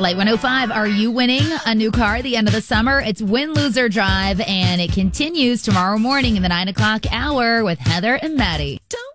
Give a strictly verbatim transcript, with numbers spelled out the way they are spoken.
Light one oh five, are you winning a new car at the end of the summer? It's Win, Lose, or Drive, and it continues tomorrow morning in the nine o'clock hour with Heather and Maddie. Don't